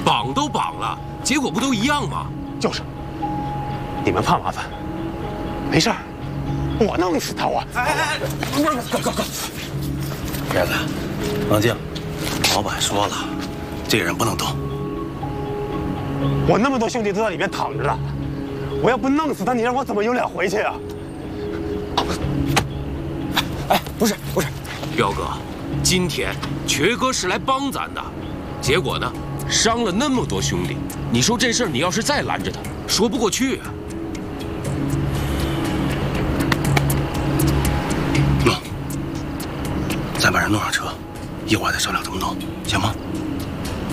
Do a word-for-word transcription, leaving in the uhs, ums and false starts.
绑都绑了，结果不都一样吗？ 就是，你们怕麻烦，没事儿，我弄死他我。哎哎哎，不是，哥哥哥， 叶子，冷静。老板说了，这个人不能动。 我那么多兄弟都在里面躺着呢，我要不弄死他，你让我怎么有脸回去啊？ 哎，不是不是， 彪哥，今天瘸哥是来帮咱的，结果呢，伤了那么多兄弟。你说这事儿，你要是再拦着他，说不过去啊。 弄，咱把人弄上车，一会儿再商量怎么弄，行吗？